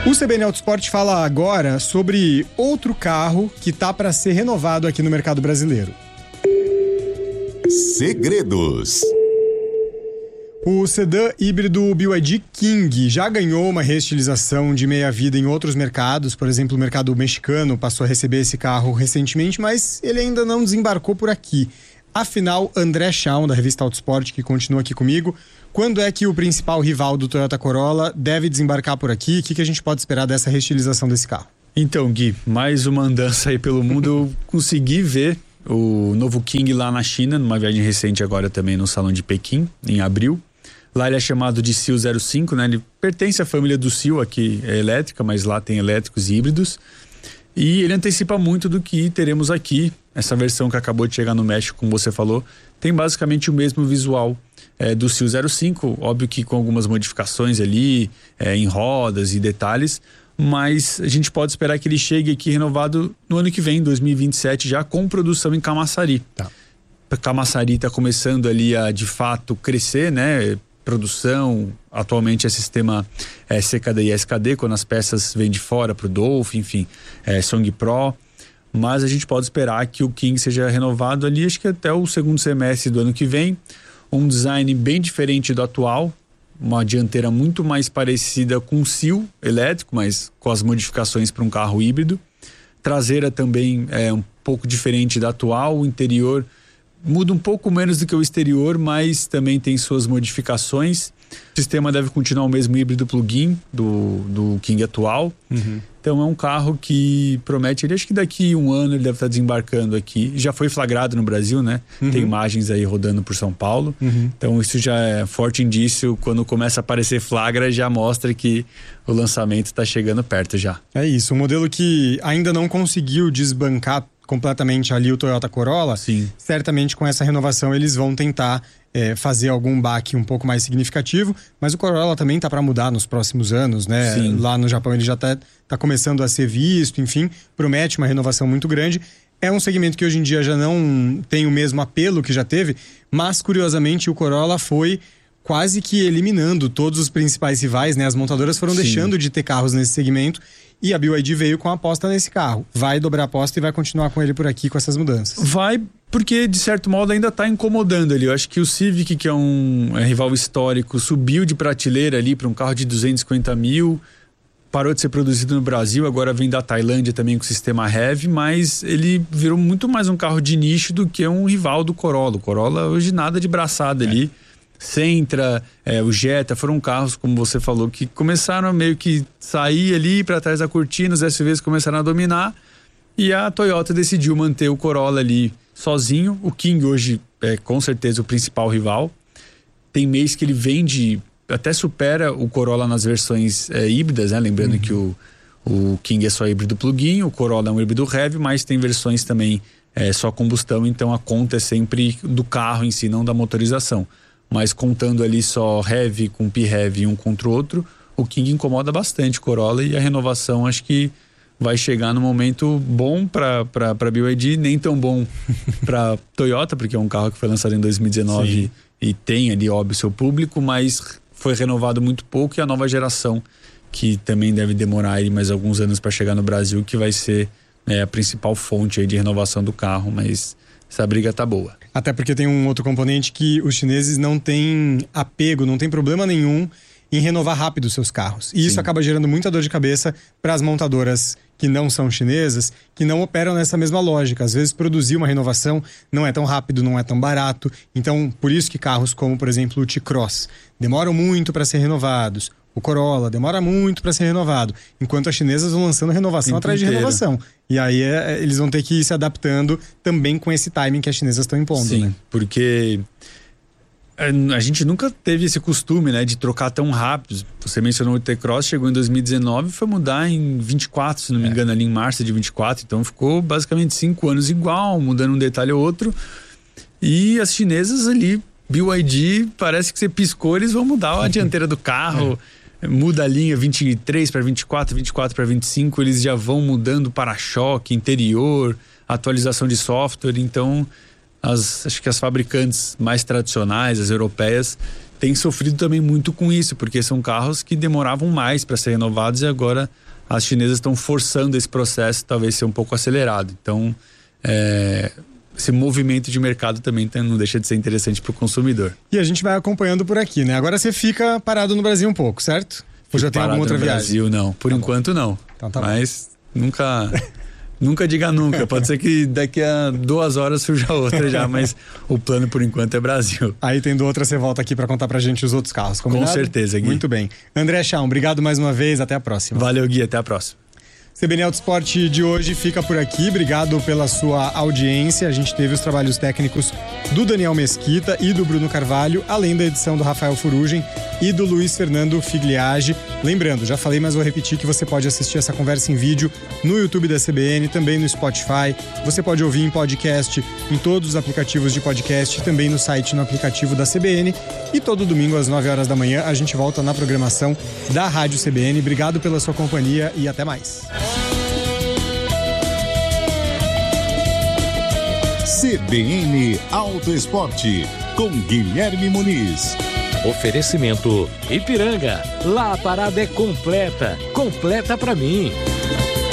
O CBN Autosport fala agora sobre outro carro que tá para ser renovado aqui no mercado brasileiro. Segredos. O sedã híbrido BYD King já ganhou uma reestilização de meia-vida em outros mercados. Por exemplo, o mercado mexicano passou a receber esse carro recentemente, mas ele ainda não desembarcou por aqui. Afinal, André Schaum, da revista Autosport, que continua aqui comigo, quando é que o principal rival do Toyota Corolla deve desembarcar por aqui? O que a gente pode esperar dessa reestilização desse carro? Então, Gui, mais uma andança aí pelo mundo. Eu consegui ver o novo King lá na China, numa viagem recente agora também no Salão de Pequim, em abril. Lá ele é chamado de Seal 05, né? Ele pertence à família do Seal, aqui é elétrica, mas lá tem elétricos e híbridos. E ele antecipa muito do que teremos aqui. Essa versão que acabou de chegar no México, como você falou, tem basicamente o mesmo visual do Seal 05, óbvio que com algumas modificações ali, em rodas e detalhes, mas a gente pode esperar que ele chegue aqui renovado no ano que vem, 2027, já com produção em Camaçari. Tá. Camaçari está começando ali a, de fato, crescer, né? Produção, atualmente é sistema CKD e SKD, quando as peças vêm de fora para o Dolphin, enfim, Song Pro, mas a gente pode esperar que o King seja renovado ali, acho que até o segundo semestre do ano que vem, um design bem diferente do atual, uma dianteira muito mais parecida com o Seal elétrico, mas com as modificações para um carro híbrido, traseira também é um pouco diferente da atual, o interior muda um pouco menos do que o exterior, mas também tem suas modificações. O sistema deve continuar o mesmo híbrido plug-in do King atual. Uhum. Então é um carro que promete, acho que daqui um ano ele deve estar desembarcando aqui. Já foi flagrado no Brasil, né? Uhum. Tem imagens aí rodando por São Paulo. Uhum. Então isso já é forte indício. Quando começa a aparecer flagra, já mostra que o lançamento está chegando perto já. É isso, um modelo que ainda não conseguiu desbancar completamente ali o Toyota Corolla. Sim. Certamente com essa renovação eles vão tentar fazer algum baque um pouco mais significativo, mas o Corolla também está para mudar nos próximos anos, né? Sim. Lá no Japão ele já tá começando a ser visto, enfim, promete uma renovação muito grande. É um segmento que hoje em dia já não tem o mesmo apelo que já teve, mas curiosamente o Corolla foi quase que eliminando todos os principais rivais, né? As montadoras foram Sim. deixando de ter carros nesse segmento e a BYD veio com a aposta nesse carro. Vai dobrar a aposta e vai continuar com ele por aqui com essas mudanças. Vai, porque de certo modo ainda está incomodando ali. Eu acho que o Civic, que é um rival histórico, subiu de prateleira ali para um carro de 250 mil, parou de ser produzido no Brasil, agora vem da Tailândia também com o sistema Heavy, mas ele virou muito mais um carro de nicho do que um rival do Corolla. O Corolla hoje nada de braçada ali. Sentra, o Jetta, foram carros, como você falou, que começaram a meio que sair ali para trás da cortina, os SUVs começaram a dominar e a Toyota decidiu manter o Corolla ali sozinho. O King hoje é com certeza o principal rival. Tem mês que ele vende, até supera o Corolla nas versões híbridas, né? Lembrando que o King é só híbrido plug-in, o Corolla é um híbrido heavy, mas tem versões também só combustão, então a conta é sempre do carro em si, não da motorização. Mas contando ali só heavy com P-Heavy um contra o outro, o King incomoda bastante o Corolla e a renovação acho que vai chegar no momento bom para BYD, nem tão bom para Toyota, porque é um carro que foi lançado em 2019 Sim. e tem ali, óbvio, seu público, mas foi renovado muito pouco e a nova geração, que também deve demorar aí mais alguns anos para chegar no Brasil, que vai ser a principal fonte aí de renovação do carro, mas essa briga tá boa. Até porque tem um outro componente que os chineses não têm apego, não tem problema nenhum em renovar rápido os seus carros. E isso acaba gerando muita dor de cabeça para as montadoras que não são chinesas, que não operam nessa mesma lógica. Às vezes produzir uma renovação não é tão rápido, não é tão barato. Então, por isso que carros como, por exemplo, o T-Cross demoram muito para ser renovados. O Corolla demora muito para ser renovado, enquanto as chinesas vão lançando renovação atrás de renovação. E aí eles vão ter que ir se adaptando também com esse timing que as chinesas estão impondo. Sim, né? Porque a gente nunca teve esse costume, né, de trocar tão rápido. Você mencionou o T-Cross, chegou em 2019 e foi mudar em 24, se não me engano, ali em março de 24. Então ficou basicamente 5 anos igual, mudando um detalhe ou outro. E as chinesas ali, BYD, parece que você piscou, eles vão mudar a dianteira do carro. Muda a linha 23 para 24, 24 para 25, eles já vão mudando para-choque, interior, atualização de software. Então, acho que as fabricantes mais tradicionais, as europeias, tem sofrido também muito com isso, porque são carros que demoravam mais para ser renovados e agora as chinesas estão forçando esse processo, talvez ser um pouco acelerado. Então, esse movimento de mercado também não deixa de ser interessante para o consumidor. E a gente vai acompanhando por aqui, né? Agora você fica parado no Brasil um pouco, certo? Ou já tem alguma outra viagem? Brasil, não. Por enquanto, não. Então tá Mas nunca diga nunca. Pode ser que daqui a 2 horas surja outra já, mas o plano por enquanto é Brasil. Aí tendo outra, você volta aqui para contar pra gente os outros carros, combinado? Com certeza, Gui. Muito bem. André Schaum, obrigado mais uma vez, até a próxima. Valeu, Gui, até a próxima. CBN Auto Esporte de hoje fica por aqui. Obrigado pela sua audiência. A gente teve os trabalhos técnicos do Daniel Mesquita e do Bruno Carvalho, além da edição do Rafael Furugem e do Luiz Fernando Figliage. Lembrando, já falei, mas vou repetir que você pode assistir essa conversa em vídeo no YouTube da CBN, também no Spotify. Você pode ouvir em podcast, em todos os aplicativos de podcast, também no site, no aplicativo da CBN. E todo domingo às 9 horas da manhã a gente volta na programação da Rádio CBN. Obrigado pela sua companhia e até mais. CBN Auto Esporte, com Guilherme Muniz. Oferecimento Ipiranga. Lá a parada é completa. Completa pra mim.